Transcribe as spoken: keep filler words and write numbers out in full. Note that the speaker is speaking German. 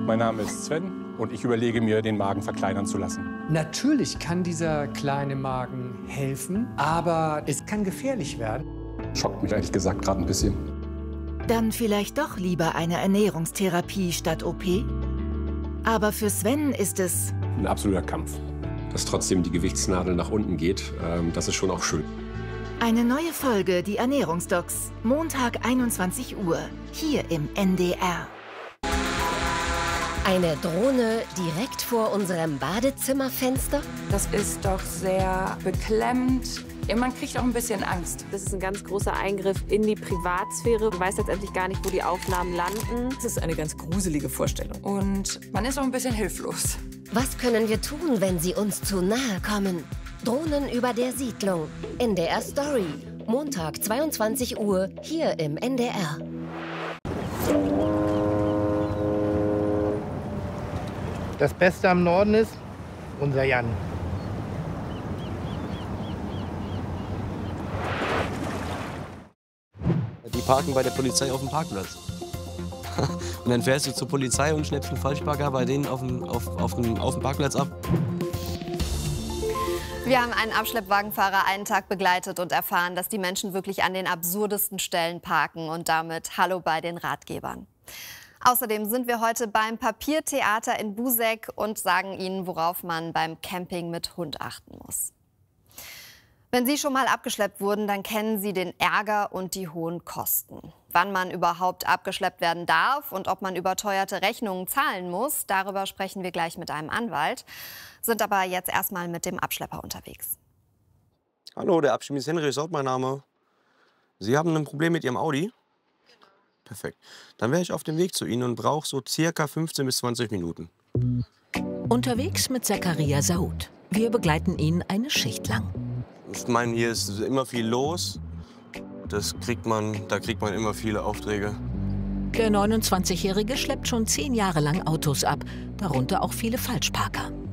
Mein Name ist Sven und ich überlege mir, den Magen verkleinern zu lassen. Natürlich kann dieser kleine Magen helfen, aber es kann gefährlich werden. Schockt mich ehrlich gesagt gerade ein bisschen. Dann vielleicht doch lieber eine Ernährungstherapie statt O P? Aber für Sven ist es Ein absoluter Kampf. Dass trotzdem die Gewichtsnadel nach unten geht, ähm, das ist schon auch schön. eine neue Folge, die Ernährungsdocs. Montag einundzwanzig Uhr, hier im N D R. Eine Drohne direkt vor unserem Badezimmerfenster? Das ist doch sehr beklemmend. Ja, man kriegt auch ein bisschen Angst. Das ist ein ganz großer Eingriff in die Privatsphäre. Man weiß letztendlich gar nicht, wo die Aufnahmen landen. Das ist eine ganz gruselige Vorstellung. Und man ist auch ein bisschen hilflos. Was können wir tun, wenn sie uns zu nahe kommen? Drohnen über der Siedlung. N D R Story. Montag zweiundzwanzig Uhr, hier im N D R. Das Beste am Norden ist unser Jan. Die parken bei der Polizei auf dem Parkplatz. Und dann fährst du zur Polizei und schleppst einen Falschparker bei denen auf dem, auf, auf dem, auf dem Parkplatz ab. Wir haben einen Abschleppwagenfahrer einen Tag begleitet und erfahren, dass die Menschen wirklich an den absurdesten Stellen parken. Und damit Hallo bei den Ratgebern. Außerdem sind wir heute beim Papiertheater in Buseck und sagen Ihnen, worauf man beim Camping mit Hund achten muss. Wenn Sie schon mal abgeschleppt wurden, dann kennen Sie den Ärger und die hohen Kosten. Wann man überhaupt abgeschleppt werden darf und ob man überteuerte Rechnungen zahlen muss, darüber sprechen wir gleich mit einem Anwalt. Sind aber jetzt erstmal mit dem Abschlepper unterwegs. Hallo, der Abschlepper Henry ist auch mein Name. Sie haben ein Problem mit Ihrem Audi? Perfekt. Dann wäre ich auf dem Weg zu Ihnen und brauche so circa fünfzehn bis zwanzig Minuten. Unterwegs mit Zakaria Saud. Wir begleiten ihn eine Schicht lang. Ich meine, hier ist immer viel los. Das kriegt man, da kriegt man immer viele Aufträge. Der neunundzwanzigjährige schleppt schon zehn Jahre lang Autos ab, darunter auch viele Falschparker.